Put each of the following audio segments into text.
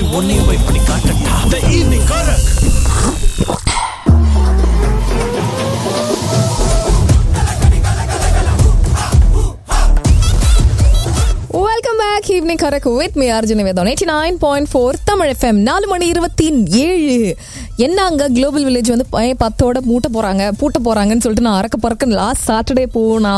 உன்னையும் போய் பண்ணி காட்டட்டா. The evening Karak. Welcome back, Evening Karak with me Arjun Vedon 89.4 Tamil FM 4:27. என்னங்க global village வந்து 10ஓட பூட்ட போறாங்கன்னு சொல்லிட்டு நான் அறக்க பறக்க லாஸ்ட் சாட்டர்டே போனா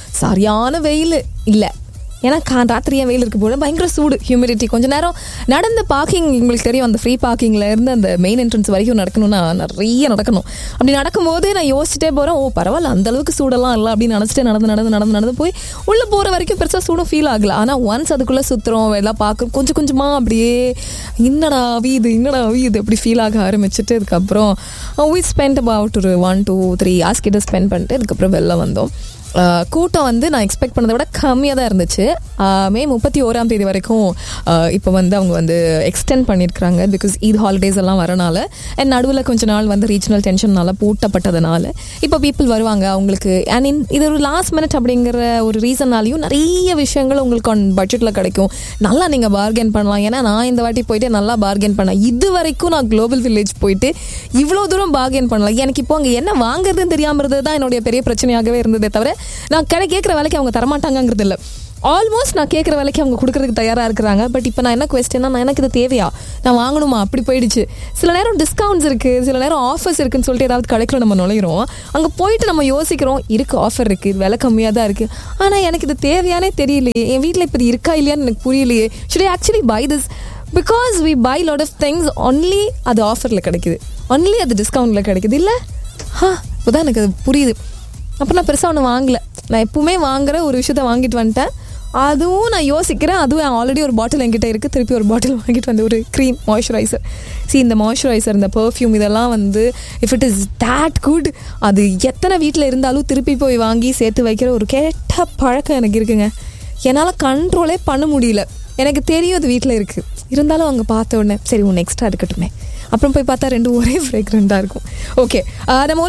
சரியான வெயில் இல்லை. ஏன்னா ராத்திரியா வெயில் இருக்கு போல, பயங்கர சூடு, ஹியூமிடிட்டி. கொஞ்ச நேரம் நடந்த பார்க்கிங், உங்களுக்கு தெரியும், அந்த ஃப்ரீ பார்க்கிங்ல இருந்து அந்த மெயின் என்ட்ரன்ஸ் வரைக்கும் நடக்கணும்னா நிறைய நடக்கணும். அப்படி நடக்கும்போது நான் யோசிச்சுட்டே போறேன், ஓ பரவாயில்ல அந்த அளவுக்கு சூடெல்லாம் இல்லை அப்படின்னு நினச்சிட்டே நடந்து போய் உள்ள போற வரைக்கும் பெருசாக சூடும் ஃபீல் ஆகல. ஆனால் ஒன்ஸ் அதுக்குள்ள சுத்துறோம் எல்லாம் பார்க்க கொஞ்சம் கொஞ்சமா அப்படியே என்னடா வீது அப்படி ஃபீல் ஆக ஆரம்பிச்சுட்டு அதுக்கப்புறம் we spent about ஒரு 1 to 3 hours கிட்ட ஸ்பெண்ட் பண்ணிட்டு அதுக்கப்புறம் வெளில வந்தோம். கூட்டம் வந்து நான் எக்ஸ்பெக்ட் பண்ணதை விட கம்மியாக தான் இருந்துச்சு. மே 31ஆம் தேதி வரைக்கும் இப்போ வந்து அவங்க வந்து எக்ஸ்டெண்ட் பண்ணியிருக்கிறாங்க. பிகாஸ் ஈத் ஹாலிடேஸ் எல்லாம் வரனால அண்ட் நடுவில் கொஞ்ச நாள் வந்து ரீஜனல் டென்ஷன்னால பூட்டப்பட்டதுனால இப்போ பீப்புள் வருவாங்க அவங்களுக்கு. அண்ட் இது ஒரு லாஸ்ட் மினிட் அப்படிங்கிற ஒரு ரீசன்னாலையும் நிறைய விஷயங்கள் உங்களுக்கு பட்ஜெட்டில் கிடைக்கும். நல்லா நீங்கள் பார்கெயின் பண்ணலாம். ஏன்னா நான் இந்த வாட்டி போயிட்டு நல்லா பார்கெயின் பண்ணேன். இது வரைக்கும் நான் குளோபல் வில்லேஜ் போயிட்டு இவ்வளோ தூரம் பார்கெயின் பண்ணலாம். எனக்கு இப்போ அங்கே என்ன வாங்குறதுன்னு தெரியாமல் இருந்தது தான் என்னுடைய பெரிய பிரச்சனையாகவே இருந்ததே தவிர நான் கேட்குற வேலைக்கு அவங்க தரமாட்டாங்கிறது இல்லை. ஆல்மோஸ்ட் நான் கேட்குற வேலைக்கு அவங்க கொடுக்கறதுக்கு தயாராக இருக்கிறாங்க. பட் இப்போ நான் என்ன கொஸ்டின்னா, நான் எனக்கு இது தேவையா, நான் வாங்கணுமா, அப்படி போயிடுச்சு. சில நேரம் டிஸ்கவுண்ட்ஸ் இருக்குது, சில நேரம் ஆஃபர்ஸ் இருக்குன்னு சொல்லிட்டு ஏதாவது கடைக்குள்ள நம்ம நுழையிறோம். அங்கே போயிட்டு நம்ம யோசிக்கிறோம், இருக்குது ஆஃபர் இருக்குது, இது விலை கம்மியாக தான் இருக்குது, ஆனால் எனக்கு இது தேவையானே தெரியலையே, என் வீட்டில் இப்போ இது இருக்கா இல்லையான்னு எனக்கு புரியலையே. should I actually buy this? Because we buy lot of things only அது ஆஃபரில் கிடைக்குது, only அது டிஸ்கவுண்டில் கிடைக்குது இல்லை. இப்போதான் எனக்கு அது புரியுது. அப்போ நான் பெருசாக ஒன்று வாங்கலை. நான் எப்பவுமே வாங்குற ஒரு விஷயத்த வாங்கிட்டு வந்துட்டேன். அதுவும் நான் யோசிக்கிறேன், அதுவும் ஆல்ரெடி ஒரு பாட்டில் என்கிட்ட இருக்குது, திருப்பி ஒரு பாட்டில் வாங்கிட்டு வந்து ஒரு க்ரீம் மாய்ஸ்சரைசர். இந்த மாய்ஸ்சரைசர், இந்த பெர்ஃப்யூம், இதெல்லாம் வந்து if it is that good, அது எத்தனை வீட்டில் இருந்தாலும் திருப்பி போய் வாங்கி சேர்த்து வைக்கிற ஒரு கெட்ட பழக்கம் எனக்கு இருக்குங்க. என்னால் கண்ட்ரோலே பண்ண முடியல. எனக்கு தெரியும் அது வீட்டில் இருக்குது, இருந்தாலும் அவங்க பார்த்த உடனே சரி ஒன்று எக்ஸ்ட்ரா இருக்கட்டுமே, அப்புறம் போய் பார்த்தா ரெண்டும் ஒரே ஃப்ரேக்ரண்ட்டாக இருக்கும். ஓகே, நம்ம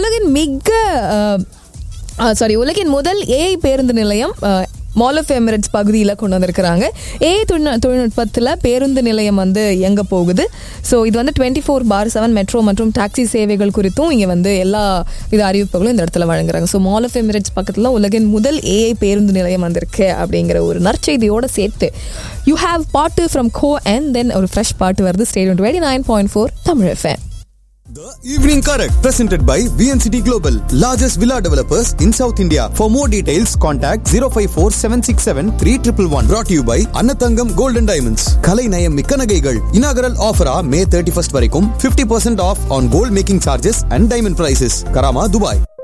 உலகின் முதல் ஏஐ பேருந்து நிலையம் மால் ஆஃப் எமிரேட்ஸ் பகுதியில் கொண்டு வந்திருக்கிறாங்க. ஏஐ தொழில்நுட்பத்தில் பேருந்து நிலையம் வந்து எங்கே போகுது. ஸோ இது வந்து 24/7 மெட்ரோ மற்றும் டாக்ஸி சேவைகள் குறித்தும் இங்கே வந்து எல்லா வித அறிவிப்புகளும் இந்த இடத்துல வழங்குறாங்க. ஸோ மால் ஆஃப் எமிரேட்ஸ் பக்கத்தில் உலகின் முதல் ஏஐ பேருந்து நிலையம் வந்திருக்கு அப்படிங்கிற ஒரு நற்செய்தியோடு சேர்த்து யூ ஹாவ் பாட்டு ஃப்ரம் கோ அண்ட் தென் ஒரு ஃப்ரெஷ் பாட்டு வருது. Stadium 29.4 Tamil FM. The Evening Karak, presented by VNCT Global, largest villa developers in South India. For more details, contact 054-767-3111. Brought to you by Annathangam Gold and Diamonds. Kalai Nayam Mikka Nagaigal. Inaugural offer May 31st வரைக்கும் 50% off on gold making charges and diamond prices. Karama, Dubai.